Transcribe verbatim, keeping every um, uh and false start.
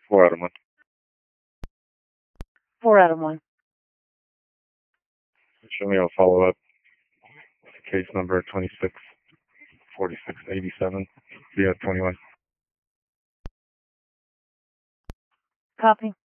Four out of one. Four out of one. Show me a follow-up. Case number twenty-six forty-six eighty-seven. Yeah, twenty-one. Copy.